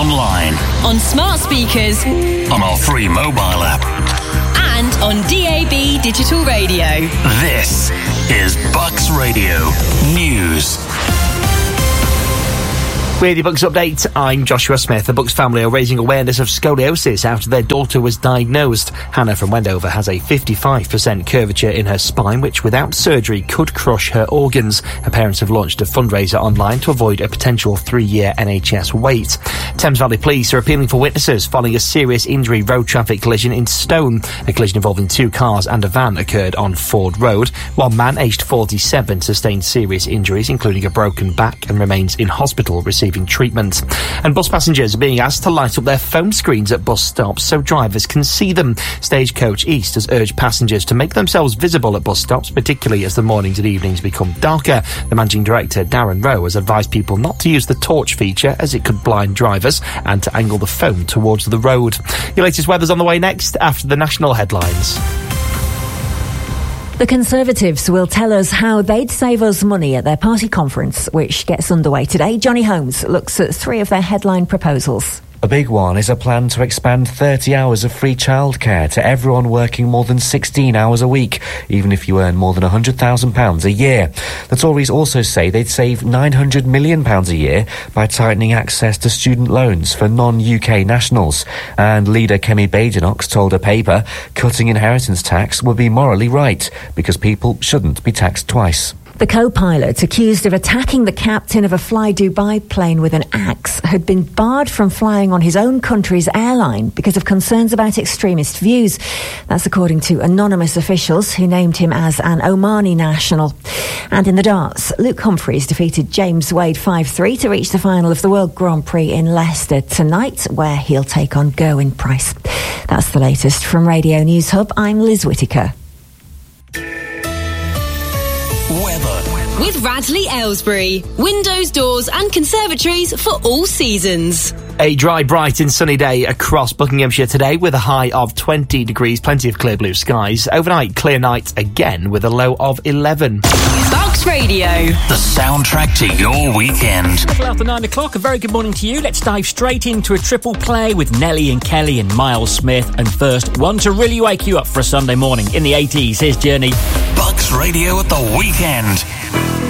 online, on smart speakers, on our free mobile app, and on DAB digital radio. This is Bucks Radio News. With your Bucks update, I'm Joshua Smith. The Bucks family are raising awareness of scoliosis after their daughter was diagnosed. Hannah from Wendover has a 55% curvature in her spine, which without surgery could crush her organs. Her parents have launched a fundraiser online to avoid a potential 3-year NHS wait. Thames Valley Police are appealing for witnesses following a serious injury road traffic collision in Stone. A collision involving 2 cars and a van occurred on Ford Road. One man aged 47 sustained serious injuries, including a broken back, and remains in hospital receiving treatment. And bus passengers are being asked to light up their phone screens at bus stops so drivers can see them. Stagecoach East has urged passengers to make themselves visible at bus stops, particularly as the mornings and evenings become darker. The managing director, Darren Rowe, has advised people not to use the torch feature as it could blind drivers and to angle the phone towards the road. Your latest weather's on the way next after the national headlines. The Conservatives will tell us how they'd save us money at their party conference, which gets underway today. Johnny Holmes looks at 3 of their headline proposals. A big one is a plan to expand 30 hours of free childcare to everyone working more than 16 hours a week, even if you earn more than £100,000 a year. The Tories also say they'd save £900 million a year by tightening access to student loans for non-UK nationals. And leader Kemi Badenoch told a paper cutting inheritance tax would be morally right because people shouldn't be taxed twice. The co-pilot, accused of attacking the captain of a Fly Dubai plane with an axe, had been barred from flying on his own country's airline because of concerns about extremist views. That's according to anonymous officials who named him as an Omani national. And in the darts, Luke Humphries defeated James Wade 5-3 to reach the final of the World Grand Prix in Leicester tonight, where he'll take on Gerwyn Price. That's the latest from Radio News Hub. I'm Liz Whittaker. Weather. With Radley Aylesbury. Windows, doors and conservatories for all seasons. A dry, bright and sunny day across Buckinghamshire today with a high of 20 degrees, plenty of clear blue skies. Overnight, clear night again with a low of 11. Bucks Radio. The soundtrack to your weekend. Little after 9 o'clock, a very good morning to you. Let's dive straight into a triple play with Nelly and Kelly and Miles Smith. And first, one to really wake you up for a Sunday morning. In the 80s, here's Journey. Bucks Radio at the weekend.